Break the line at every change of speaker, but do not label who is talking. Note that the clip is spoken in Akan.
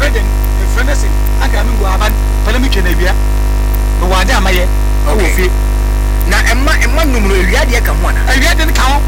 beden e frenesi aka me go aban pele me twene bia no wade amaye o fi
na emma numero ewia de ka ho na
ewia de ka ho